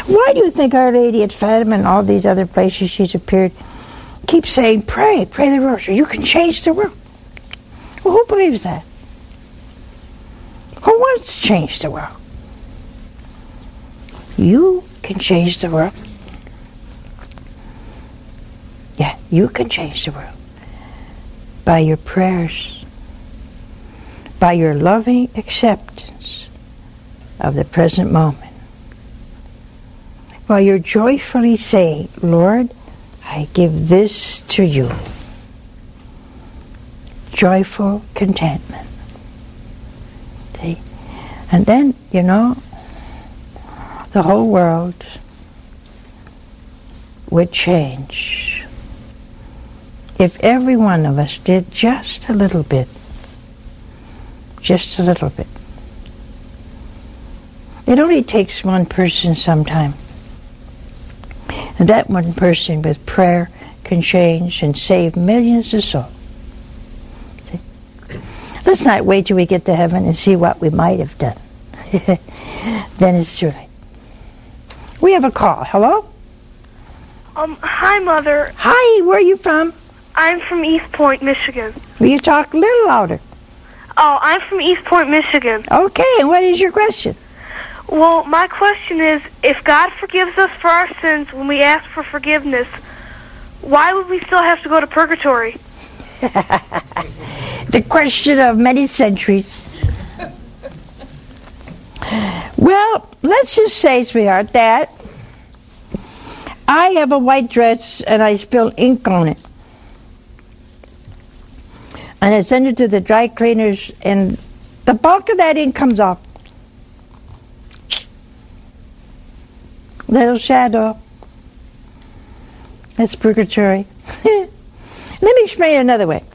Why do you think Our Lady at Fatima and all these other places she's appeared keep saying, pray the rosary, you can change the world? Well, who believes that? Who wants to change the world? You can change the world. Yeah, you can change the world by your prayers, by your loving acceptance of the present moment. While you're joyfully saying, Lord, I give this to you. Joyful contentment. See? And then, the whole world would change if every one of us did just a little bit. Just a little bit. It only takes one person sometime. And that one person with prayer can change and save millions of souls. See? Let's not wait till we get to heaven and see what we might have done. Then it's too late. We have a call. Hello? Hi, Mother. Hi, where are you from? I'm from East Point, Michigan. Will you talk a little louder? Oh, I'm from East Point, Michigan. Okay, and what is your question? Well, my question is, if God forgives us for our sins when we ask for forgiveness, why would we still have to go to purgatory? The question of many centuries. Well, let's just say, sweetheart, that I have a white dress and I spill ink on it. And I send it to the dry cleaners and the bulk of that ink comes off. Little shadow. That's purgatory. Let me explain it another way.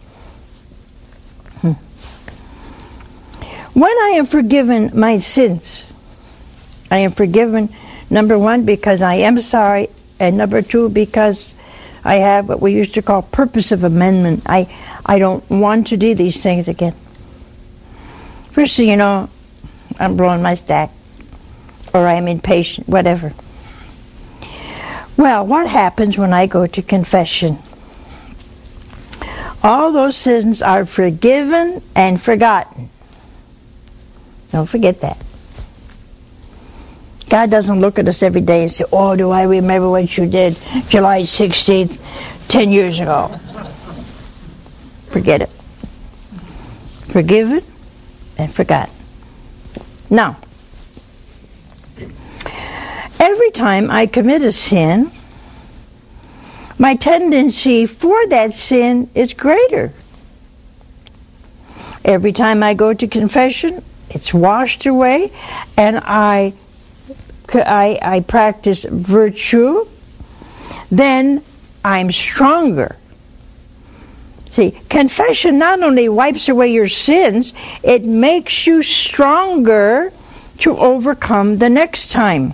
When I am forgiven my sins, I am forgiven, number one, because I am sorry, and number two, because I have what we used to call purpose of amendment. I don't want to do these things again. First thing you know, I'm blowing my stack, or I'm impatient, whatever. Well, what happens when I go to confession? All those sins are forgiven and forgotten. Don't forget that. God doesn't look at us every day and say, oh, do I remember what you did July 16th, 10 years ago? Forget it. Forgiven and forgotten. Now, every time I commit a sin, my tendency for that sin is greater. Every time I go to confession, it's washed away, and I practice virtue, then I'm stronger. See, confession not only wipes away your sins, it makes you stronger to overcome the next time.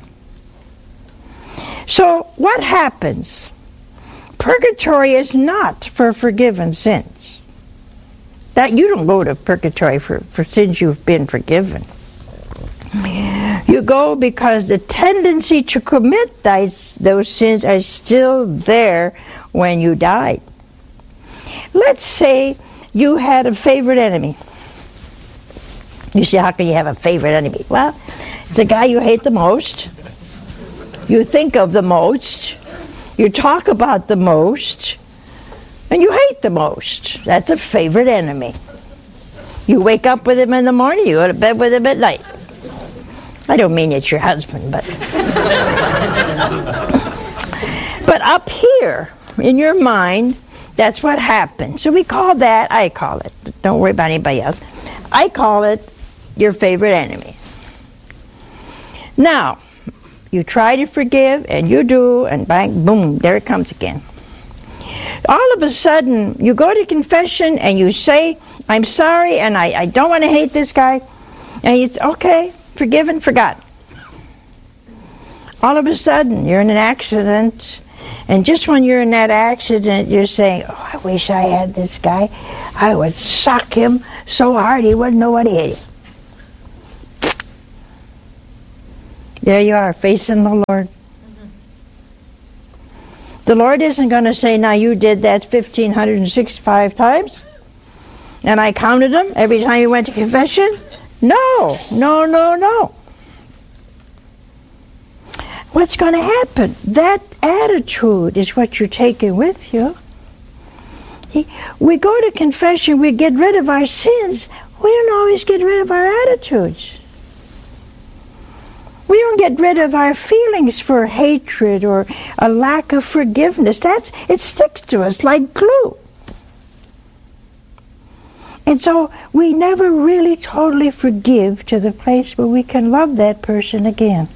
So what happens? Purgatory is not for forgiven sins. That you don't go to purgatory for sins you've been forgiven. You go because the tendency to commit those sins are still there when you died. Let's say you had a favorite enemy. You say, how can you have a favorite enemy? Well, it's the guy you hate the most. You think of the most. You talk about the most. And you hate the most. That's a favorite enemy. You wake up with him in the morning, you go to bed with him at night. I don't mean it's your husband, but... But up here, in your mind, that's what happens. So we call that, I call it, don't worry about anybody else, I call it your favorite enemy. Now, you try to forgive, and you do, and bang, boom, there it comes again. All of a sudden, you go to confession and you say, I'm sorry and I don't want to hate this guy. And it's okay, forgiven, forgotten. All of a sudden, you're in an accident. And just when you're in that accident, you're saying, oh, I wish I had this guy. I would sock him so hard he wouldn't know what hit him. There you are, facing the Lord. The Lord isn't going to say, now you did that 1,565 times, and I counted them every time you went to confession. No. What's going to happen? That attitude is what you're taking with you. We go to confession, we get rid of our sins. We don't always get rid of our attitudes. We don't get rid of our feelings for hatred or a lack of forgiveness. It sticks to us like glue. And so we never really totally forgive to the place where we can love that person again.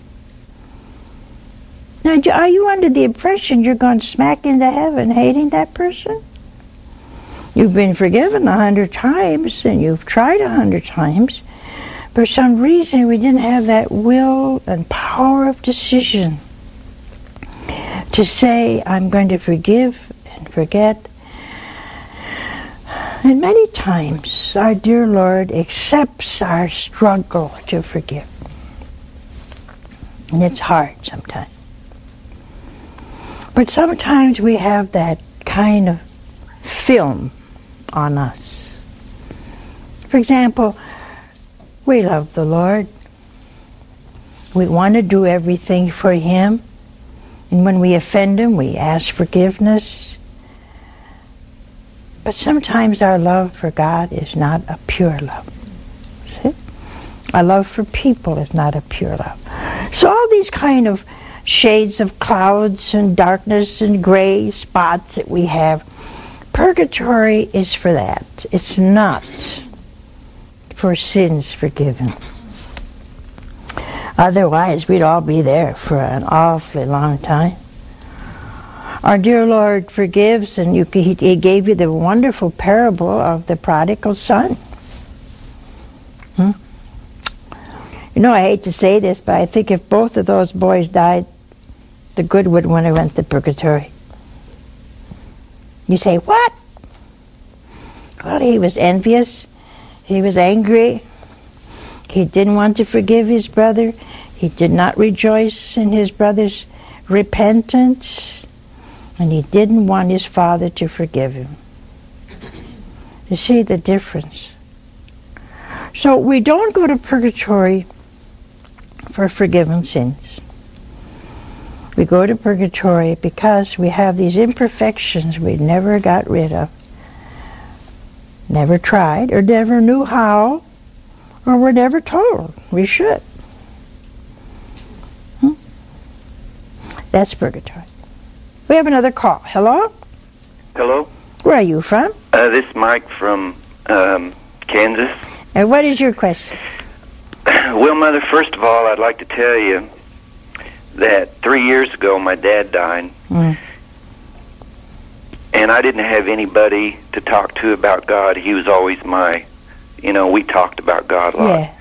Now, are you under the impression you're going smack into heaven hating that person? You've been forgiven 100 times, and you've tried 100 times. For some reason, we didn't have that will and power of decision to say, I'm going to forgive and forget. And many times, our dear Lord accepts our struggle to forgive. And it's hard sometimes. But sometimes we have that kind of film on us. For example, we love the Lord. We want to do everything for Him. And when we offend Him, we ask forgiveness. But sometimes our love for God is not a pure love. See? Our love for people is not a pure love. So all these kind of shades of clouds and darkness and gray spots that we have, purgatory is for that. It's not for sins forgiven. Otherwise, we'd all be there for an awfully long time. Our dear Lord forgives, and He gave you the wonderful parable of the prodigal son. You know, I hate to say this, but I think if both of those boys died, the good would want to went to purgatory. You say, what? Well, he was envious. He was angry. He didn't want to forgive his brother. He did not rejoice in his brother's repentance. And he didn't want his father to forgive him. You see the difference? So we don't go to purgatory for forgiven sins. We go to purgatory because we have these imperfections we never got rid of, never tried, or never knew how, or were never told we should. That's purgatory. We have another call. Hello? Hello? Where are you from? This is Mike from Kansas. And what is your question? Well, Mother, first of all, I'd like to tell you that 3 years ago my dad died. And I didn't have anybody to talk to about God. He was always we talked about God a lot. Yeah.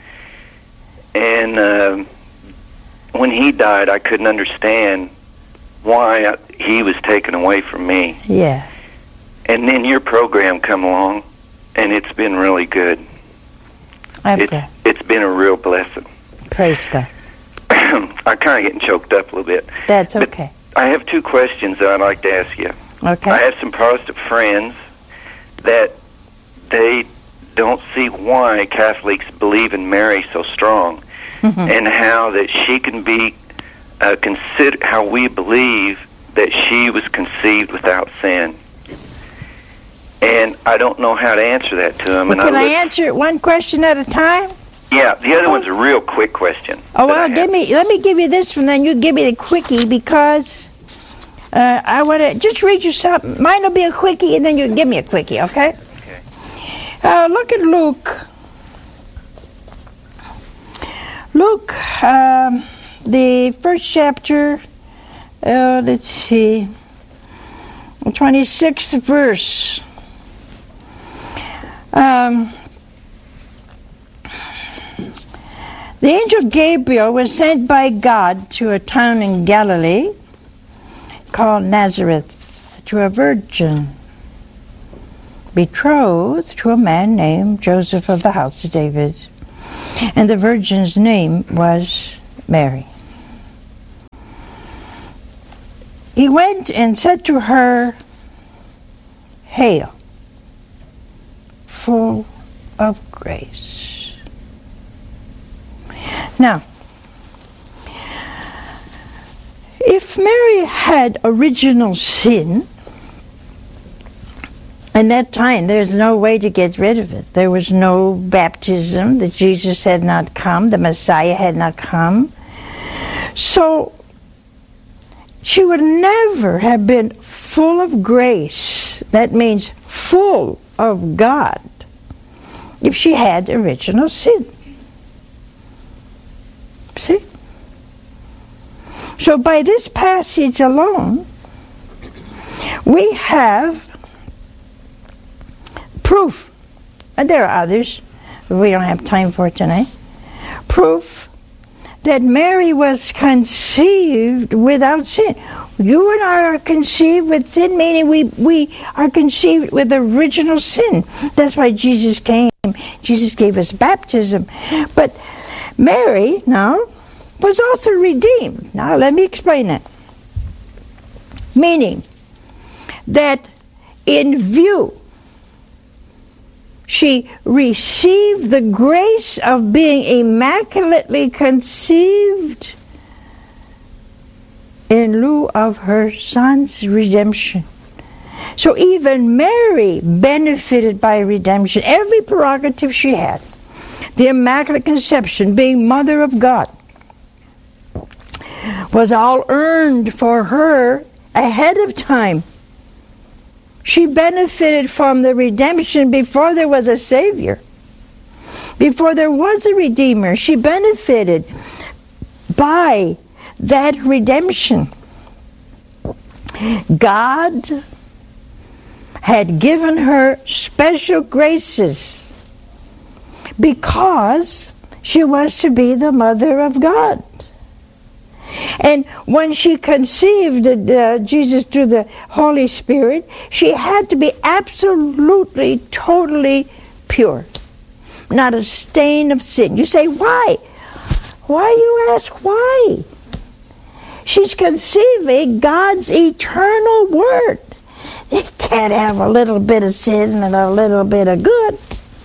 And when he died, I couldn't understand why he was taken away from me. Yeah. And then your program come along, and it's been really good. It's been a real blessing. Praise God. I'm kind of getting choked up a little bit. That's okay. But I have two questions that I'd like to ask you. Okay. I have some Protestant friends that they don't see why Catholics believe in Mary so strong, and how that she can be considered, how we believe that she was conceived without sin. And I don't know how to answer that to them. Well, can I answer it one question at a time? Yeah, the other one's a real quick question. Oh, well, let me give you this one, then you give me the quickie, because I want to just read you something. Mine will be a quickie, and then you give me a quickie, okay? Okay. Look at Luke. Luke, the first chapter, let's see, 26th verse. The angel Gabriel was sent by God to a town in Galilee called Nazareth to a virgin betrothed to a man named Joseph of the house of David. And the virgin's name was Mary. He went and said to her, "Hail, full of grace." Now, if Mary had original sin, in that time there's no way to get rid of it. There was no baptism, that Jesus had not come, the Messiah had not come. So she would never have been full of grace, that means full of God, if she had original sin. See? So by this passage alone, we have proof, and there are others we don't have time for tonight, proof that Mary was conceived without sin. You and I are conceived with sin, meaning we are conceived with original sin. That's why Jesus came. Jesus gave us baptism. But Mary, now, was also redeemed. Now, let me explain that. Meaning that in view, she received the grace of being immaculately conceived in lieu of her son's redemption. So even Mary benefited by redemption. Every prerogative she had, the Immaculate Conception, being Mother of God, was all earned for her ahead of time. She benefited from the redemption before there was a Savior, before there was a Redeemer. She benefited by that redemption. God had given her special graces because she was to be the Mother of God. And when she conceived Jesus through the Holy Spirit, she had to be absolutely, totally pure. Not a stain of sin. You say, why? Why, you ask, why? She's conceiving God's eternal Word. It can't have a little bit of sin and a little bit of good.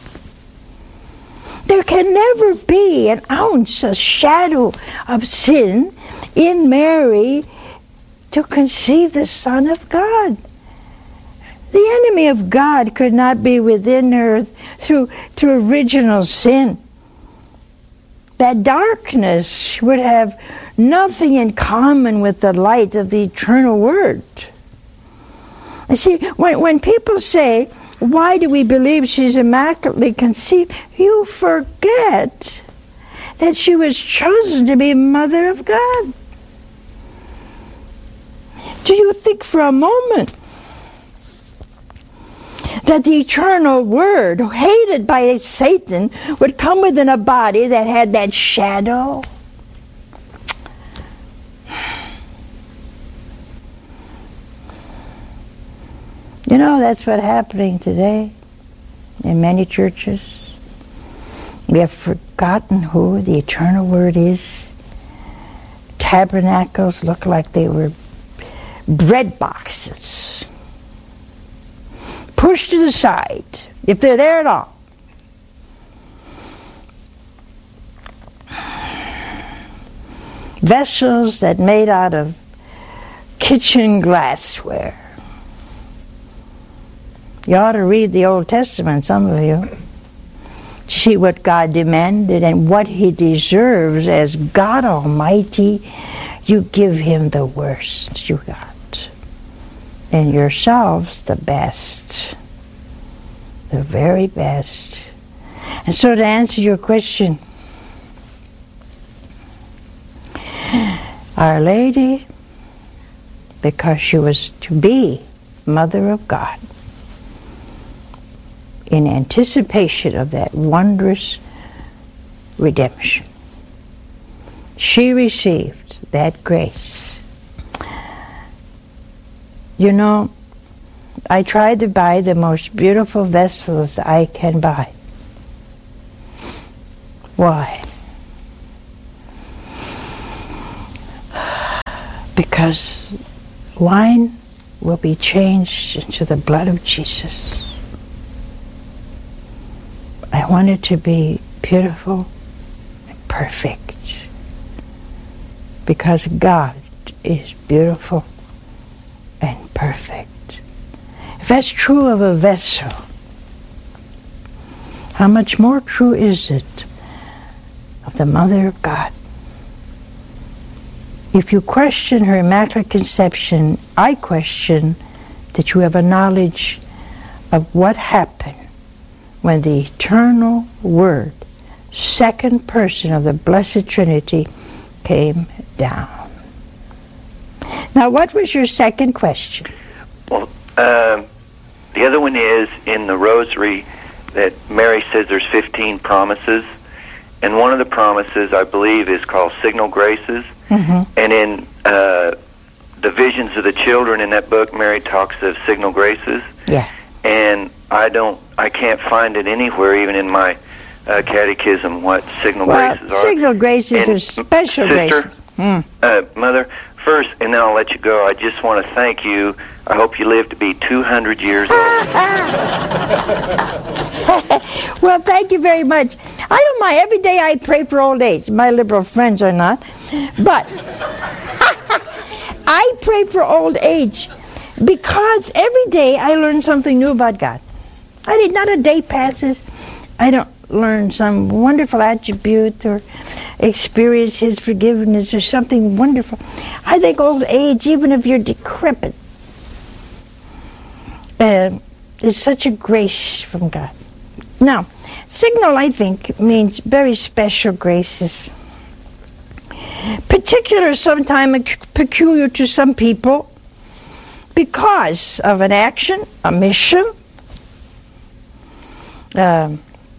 There can never be an ounce, a shadow of sin in Mary to conceive the Son of God. The enemy of God could not be within her through original sin. That darkness would have nothing in common with the light of the eternal Word. You see, when people say, why do we believe she's immaculately conceived? You forget that she was chosen to be Mother of God. Do you think for a moment that the eternal Word, hated by Satan, would come within a body that had that shadow? You know, that's what's happening today in many churches. We have forgotten who the eternal Word is. Tabernacles look like they were bread boxes. Pushed to the side, if they're there at all. Vessels that made out of kitchen glassware. You ought to read the Old Testament, some of you, to see what God demanded and what He deserves as God Almighty. You give Him the worst you got, and yourselves the best, the very best. And so to answer your question, Our Lady, because she was to be Mother of God, in anticipation of that wondrous redemption, she received that grace. You know, I tried to buy the most beautiful vessels I can buy. Why? Because wine will be changed into the blood of Jesus. I want it to be beautiful and perfect, because God is beautiful and perfect. If that's true of a vessel, how much more true is it of the Mother of God? If you question her Immaculate Conception, I question that you have a knowledge of what happened when the eternal Word, second person of the Blessed Trinity, came down. Now, what was your second question? Well, the other one is in the Rosary that Mary says there's 15 promises, and one of the promises, I believe, is called Signal Graces. Mm-hmm. And in the Visions of the Children in that book, Mary talks of Signal Graces. Yeah. And I can't find it anywhere, even in my catechism, what Signal Graces are. Signal Graces are special Sister, graces. Mother, first, and then I'll let you go, I just want to thank you. I hope you live to be 200 years old. Well, thank you very much. I don't mind. Every day I pray for old age. My liberal friends are not. But I pray for old age because every day I learn something new about God. Not a day passes I don't learn some wonderful attribute or experience His forgiveness or something wonderful. I think old age, even if you're decrepit, is such a grace from God. Now, signal, I think, means very special graces. Particular, sometimes peculiar to some people, because of an action, a mission, a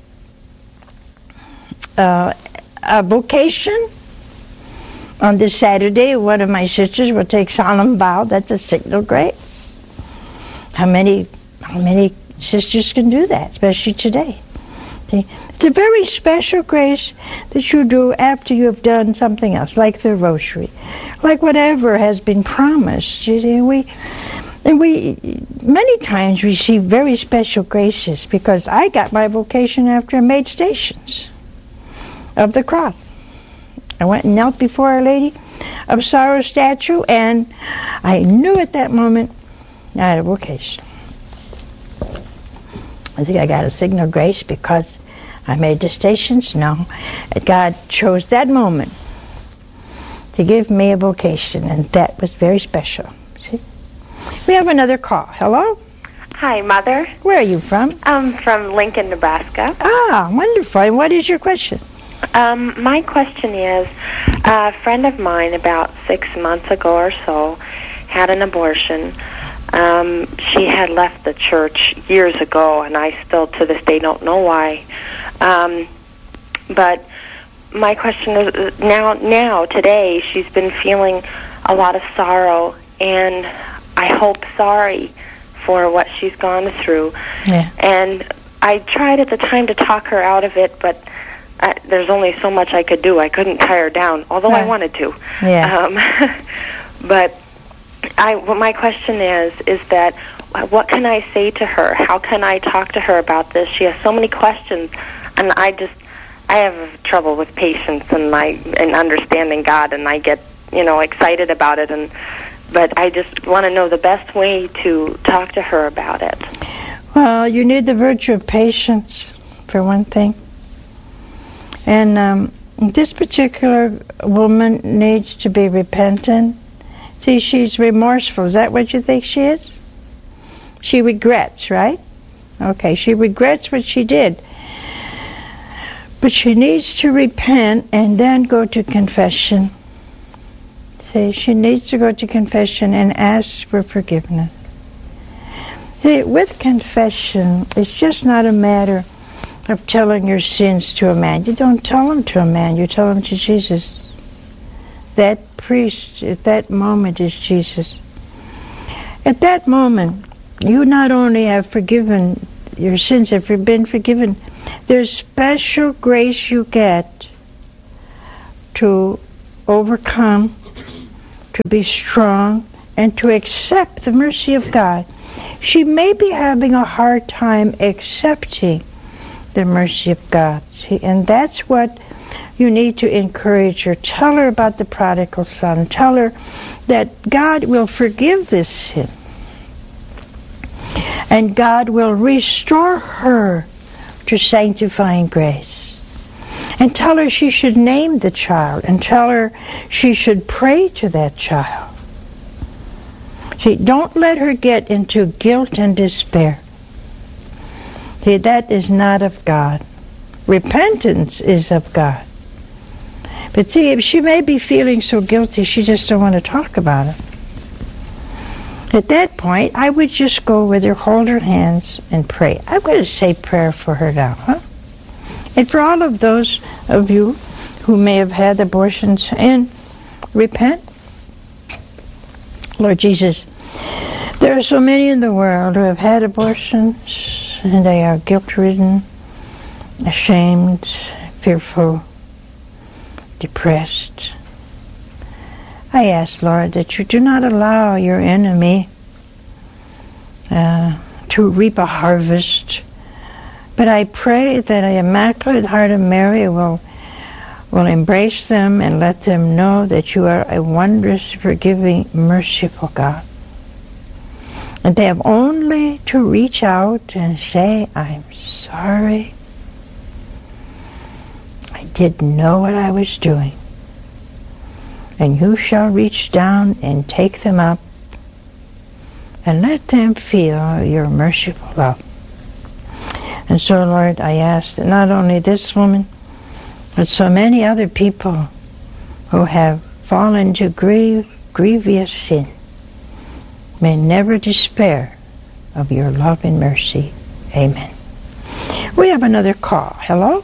vocation. On this Saturday, one of my sisters will take solemn vow. That's a signal grace. How many sisters can do that, especially today? See? It's a very special grace that you do after you have done something else, like the Rosary, like whatever has been promised. You see, we many times receive very special graces, because I got my vocation after I made Stations of the Cross. I went and knelt before Our Lady of Sorrow statue, and I knew at that moment I had a vocation. I think I got a signal grace because I made the Stations. No, God chose that moment to give me a vocation, and that was very special. See? We have another call. Hello? Hi, Mother. Where are you from? I'm from Lincoln, Nebraska. Ah, wonderful. And what is your question? My question is, a friend of mine about 6 months ago or so had an abortion. She had left the church years ago, and I still to this day don't know why. But my question is, now, today, she's been feeling a lot of sorrow, and I hope sorry for what she's gone through. Yeah. And I tried at the time to talk her out of it, but there's only so much I could do. I couldn't tie her down, although I wanted to. Yeah. But my question is that what can I say to her? How can I talk to her about this? She has so many questions, and I have trouble with patience and understanding God, and I get excited about it, but I just want to know the best way to talk to her about it. Well, you need the virtue of patience, for one thing. And this particular woman needs to be repentant. See, she's remorseful. Is that what you think she is? She regrets, right? Okay, she regrets what she did. But she needs to repent and then go to confession. See, she needs to go to confession and ask for forgiveness. See, with confession, it's just not a matter of telling your sins to a man. You don't tell them to a man, you tell them to Jesus. That priest at that moment is Jesus. At that moment, you not only have forgiven, your sins have been forgiven, there's special grace you get to overcome, to be strong, and to accept the mercy of God. She may be having a hard time accepting the mercy of God. See, and that's what you need to encourage her. Tell her about the prodigal son. Tell her that God will forgive this sin. And God will restore her to sanctifying grace. And tell her she should name the child. And tell her she should pray to that child. See, don't let her get into guilt and despair. See, that is not of God. Repentance is of God. But see, if she may be feeling so guilty, she just don't want to talk about it. At that point, I would just go with her, hold her hands, and pray. I'm going to say prayer for her now, huh? And for all of those of you who may have had abortions, and repent. Lord Jesus, there are so many in the world who have had abortions, and they are guilt-ridden, ashamed, fearful, depressed. I ask, Lord, that you do not allow your enemy to reap a harvest, but I pray that the Immaculate Heart of Mary will embrace them and let them know that you are a wondrous, forgiving, merciful God. And they have only to reach out and say, I'm sorry. I didn't know what I was doing. And you shall reach down and take them up and let them feel your merciful love. And so, Lord, I ask that not only this woman, but so many other people who have fallen to grievous sin may never despair of your love and mercy. Amen. We have another call. Hello?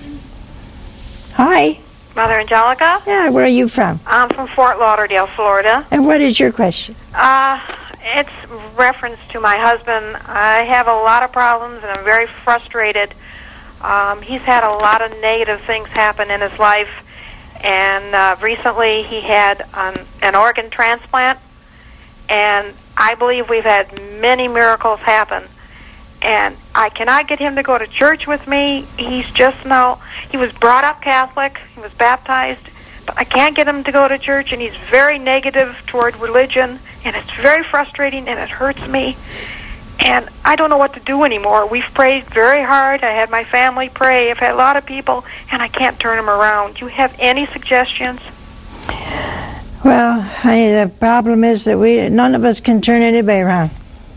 Hi. Mother Angelica? Yeah, where are you from? I'm from Fort Lauderdale, Florida. And what is your question? It's reference to my husband. I have a lot of problems, and I'm very frustrated. He's had a lot of negative things happen in his life, and recently he had an organ transplant, and I believe we've had many miracles happen. And I cannot get him to go to church with me. He was brought up Catholic, he was baptized, but I can't get him to go to church, and he's very negative toward religion, and it's very frustrating, and it hurts me. And I don't know what to do anymore. We've prayed very hard. I had my family pray. I've had a lot of people, and I can't turn him around. Do you have any suggestions? Well, the problem is that none of us can turn anybody around.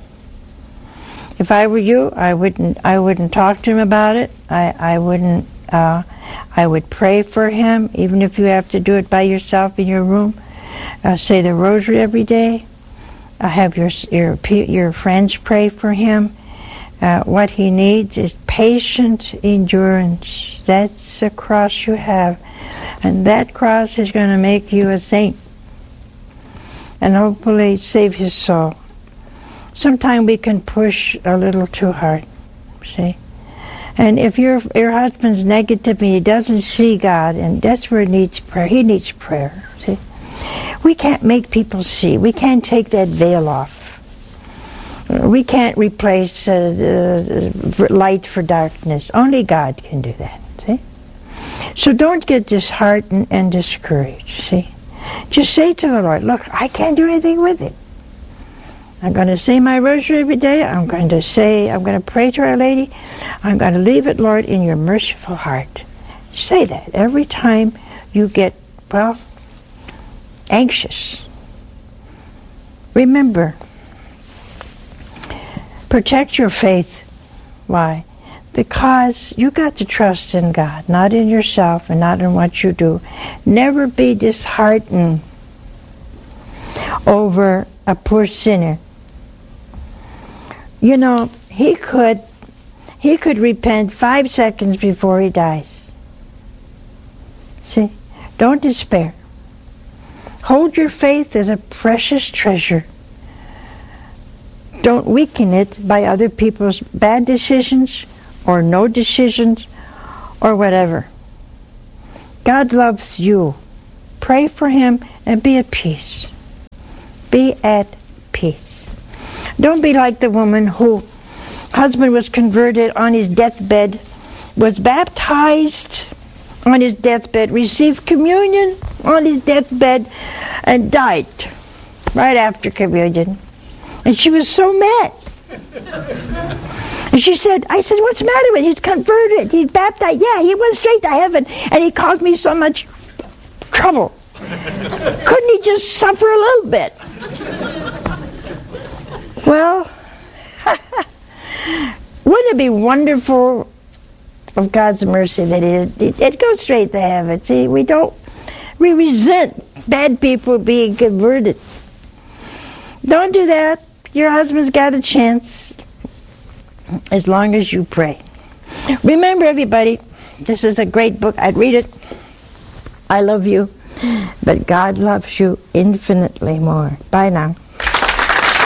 If I were you, I wouldn't talk to him about it. I would pray for him, even if you have to do it by yourself in your room. Say the rosary every day. Have your friends pray for him. What he needs is patient endurance. That's the cross you have, and that cross is going to make you a saint, and hopefully save his soul. Sometimes we can push a little too hard, see? And if your husband's negative and he doesn't see God, and that's where he needs prayer. He needs prayer, see? We can't make people see. We can't take that veil off. We can't replace light for darkness. Only God can do that, see? So don't get disheartened and discouraged, see? Just say to the Lord, look, I can't do anything with it. I'm going to say my rosary every day. I'm going to pray to Our Lady. I'm going to leave it, Lord, in your merciful heart. Say that every time you get, anxious. Remember, protect your faith. Why? Because you got to trust in God, not in yourself and not in what you do. Never be disheartened over a poor sinner. You know, he could repent 5 seconds before he dies. See? Don't despair. Hold your faith as a precious treasure. Don't weaken it by other people's bad decisions or no decisions or whatever. God loves you. Pray for him and be at peace. Be at peace. Don't be like the woman whose husband was converted on his deathbed, was baptized on his deathbed, received communion on his deathbed, and died right after communion. And she was so mad. And I said, what's the matter with him? He's converted. He's baptized. Yeah, he went straight to heaven. And he caused me so much trouble. Couldn't he just suffer a little bit? Well, wouldn't it be wonderful of God's mercy that it goes straight to heaven? See, we resent bad people being converted. Don't do that. Your husband's got a chance as long as you pray. Remember, everybody, this is a great book. I'd read it. I love you, but God loves you infinitely more. Bye now.